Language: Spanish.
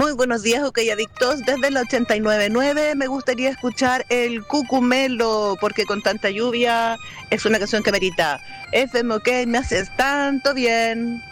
Muy buenos días, OK Adictos. Desde el 89.9 me gustaría escuchar el Cucumelo, porque con tanta lluvia es una canción que merita. FM OK, me haces tanto bien.